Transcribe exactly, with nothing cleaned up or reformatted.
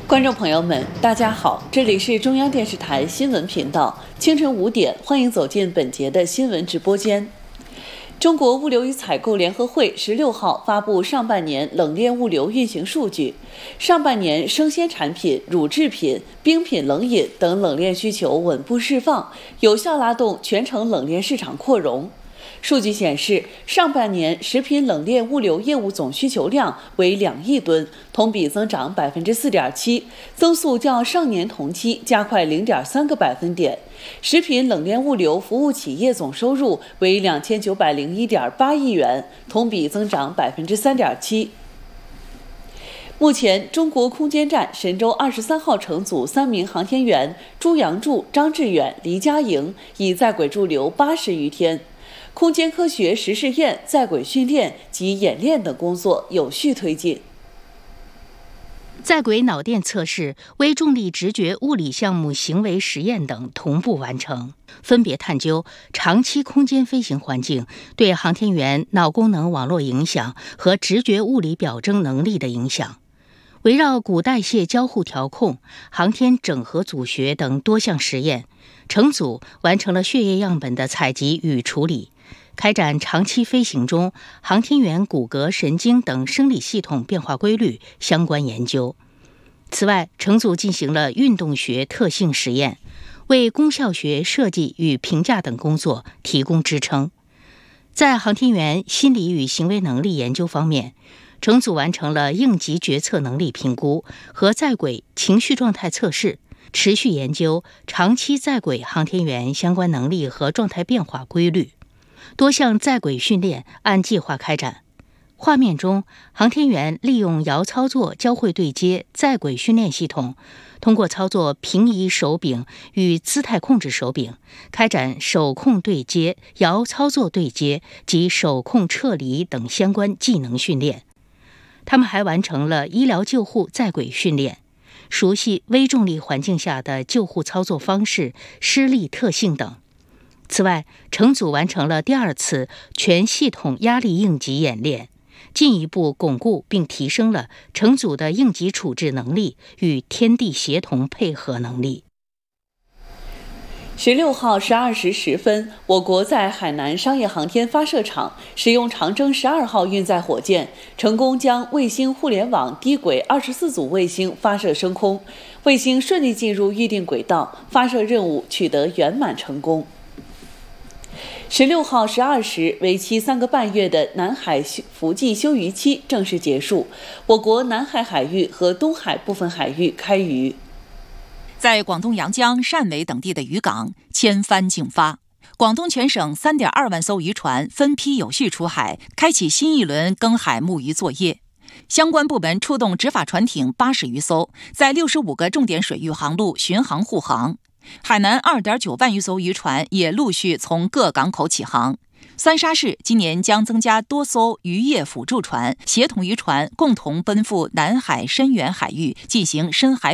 观众朋友们，大家好，这里是中央电视台新闻频道，清晨五点，欢迎走进本节的新闻直播间。中国物流与采购联合会十六号发布上半年冷链物流运行数据，上半年生鲜产品、乳制品、冰品、冷饮等冷链需求稳步释放，有效拉动全城冷链市场扩容。数据显示，上半年食品冷链物流业务总需求量为两亿吨，同比增长百分之四点七，增速较上年同期加快零点三个百分点。食品冷链物流服务企业总收入为两千九百零一点八亿元，同比增长百分之三点七。目前，中国空间站神舟二十三号乘组三名航天员朱杨柱、张志远、黎佳莹已在轨驻留八十余天。空间科学实试验、在轨训练及演练等工作有序推进。 在轨脑电测试、微重力直觉物理项目行为实验等同步完成，分别探究长期空间飞行环境对航天员脑功能网络影响和直觉物理表征能力的影响。围绕骨代谢交互调控、航天整合组学等多项实验，乘组完成了血液样本的采集与处理，开展长期飞行中航天员骨骼、神经等生理系统变化规律相关研究。此外，乘组进行了运动学特性实验，为功效学设计与评价等工作提供支撑。在航天员心理与行为能力研究方面，乘组完成了应急决策能力评估和在轨情绪状态测试，持续研究长期在轨航天员相关能力和状态变化规律。多项在轨训练按计划开展。画面中，航天员利用遥操作交会对接在轨训练系统，通过操作平移手柄与姿态控制手柄，开展手控对接、遥操作对接及手控撤离等相关技能训练。他们还完成了医疗救护在轨训练，熟悉微重力环境下的救护操作方式、施力特性等。此外，乘组完成了第二次全系统压力应急演练，进一步巩固并提升了乘组的应急处置能力与天地协同配合能力。 十六号十二时十分，我国在海南商业航天发射场使用长征十二号运载火箭，成功将卫星互联网低轨二十四组卫星发射升空，卫星顺利进入预定轨道，发射任务取得圆满成功。十六号十二时，为期三个半月的南海伏季休渔期正式结束，我国南海海域和东海部分海域开渔。 在广东阳江、汕尾等地的渔港千帆竞发，广东全省 三点二万艘渔船分批有序出海，开启新一轮耕海牧渔作业。相关部门出动执法船艇八十余艘，在六十五个重点水域航路巡航护航。海南 二点九万余艘渔船也陆续从各港口起航。三沙市今年将增加多艘渔业辅助船，协同渔船共同奔赴南海深远海域进行深海